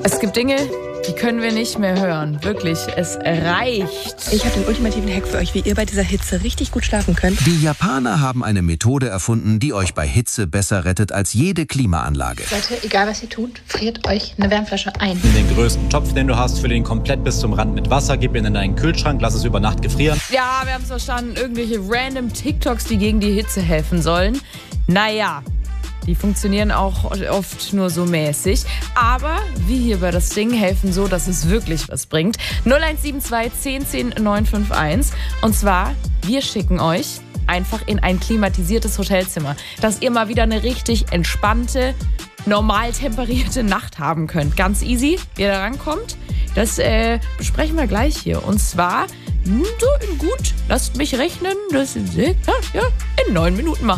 Es gibt Dinge, die können wir nicht mehr hören. Wirklich, es reicht. Ich habe den ultimativen Hack für euch, wie ihr bei dieser Hitze richtig gut schlafen könnt. Die Japaner haben eine Methode erfunden, die euch bei Hitze besser rettet als jede Klimaanlage. Leute, egal was ihr tut, friert euch eine Wärmflasche ein. Den größten Topf, den du hast, fülle ihn komplett bis zum Rand mit Wasser, gib ihn in deinen Kühlschrank, lass es über Nacht gefrieren. Ja, wir haben es verstanden. Irgendwelche random TikToks, die gegen die Hitze helfen sollen. Naja, die funktionieren auch oft nur so mäßig. Aber wir hier bei das Ding helfen so, dass es wirklich was bringt. 0172 10 10 951. Und zwar, wir schicken euch einfach in ein klimatisiertes Hotelzimmer, dass ihr mal wieder eine richtig entspannte, normal temperierte Nacht haben könnt. Ganz easy, wie ihr da rankommt. Das besprechen wir gleich hier. Und zwar, so in gut, lasst mich rechnen, das ist in 9 Minuten machen.